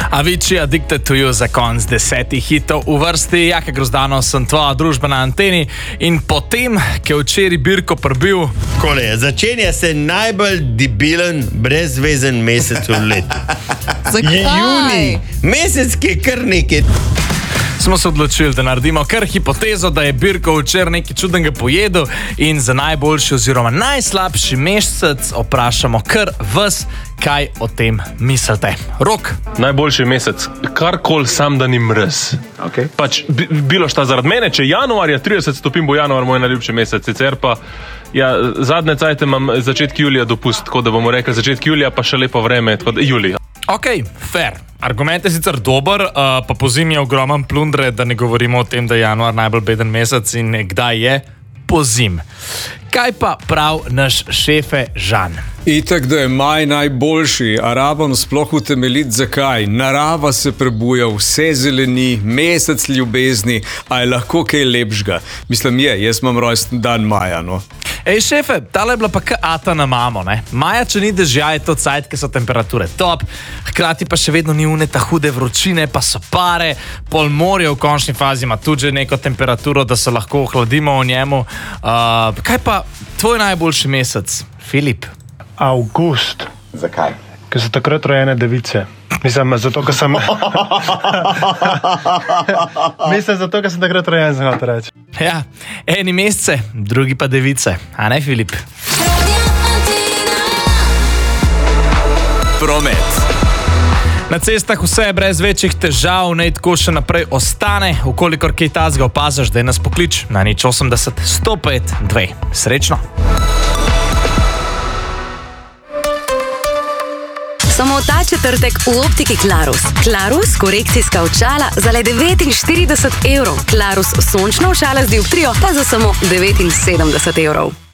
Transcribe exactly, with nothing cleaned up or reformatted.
Avicii Addicted to You za konc desetih hitov v vrsti. Jaka Grozdanov sem tvoja družba na anteni in potem, ki je včeraj Birko prebil... Kole, začenja se najbolj debilen, brezvezen mesec v letu. Zakaj? Je juni, mesec, ki je kar nekaj. Smo se odločili, da naredimo kar hipotezo, da je Birko včeraj nekaj čudnega pojedel in za najboljši oziroma najslabši mesec vprašamo kar vas, kaj o tem mislite. Rok? Najboljši mesec, karkoli sam, da ni mrz. Okay. Pač, bi, bilo šta zaradi mene, če januar je trideset stopinj, bo januar moj najljubši mesec, sicer pa ja, zadnje cajte imam začetki julija dopust, tako da bomo rekli začetki julija, pa še lepo vreme, tako da julija. Ok, fair. Argument je sicer dober, uh, pa po zimi je ogroman plundre, da ne govorimo o tem, da je januar najbolj beden mesec in kdaj je po zim. Kaj pa prav naš šefe Žan? Itak, da je maj najboljši, a rabam sploh utemeljiti zakaj. Narava se prebuja, vse zeleni, mesec ljubezni, a je lahko kaj lepšega. Mislim je, jaz imam rojsten dan maja, no. Ej, šefe, tale je bila pa k-ata na mamo, ne? Maja, če ni dežja, je to cajt, ki so temperature top, hkrati pa še vedno ni une ta hude vročine, pa so pare, pol morja v končni fazi ima tudi že neko temperaturo, da se lahko ohladimo v njemu. Uh, kaj pa tvoj najboljši mesec, Filip? Avgust. Zakaj? Ker so takrat rojene device. Mislim, zato, ker sem... Mislim, zato, ker sem takrat rojen, sem hotel reči. Ja, eni mesece, drugi pa device. A ne, Filip? Promet. Na cestah vse je brez večjih težav, naj tako še naprej ostane. Ukolikor kaj tazga opaziš, da je nas poklič na nič osemdeset sto pet dve. Srečno! Samo ta četrtek v optiki Klarus. Klarus korekcijska očala za le devetinštirideset evrov. Klarus sončna očala z dioptrijo pa za samo devetinsedemdeset evrov.